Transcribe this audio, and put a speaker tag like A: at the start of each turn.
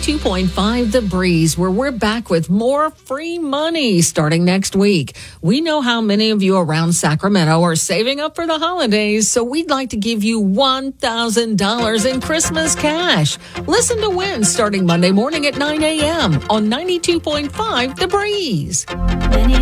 A: 92.5 The Breeze, where we're back with more free money starting next week. We know how many of you around Sacramento are saving up for the holidays, so we'd like to give you $1,000 in Christmas cash. Listen to win starting Monday morning at 9 a.m. on 92.5 The Breeze.
B: Many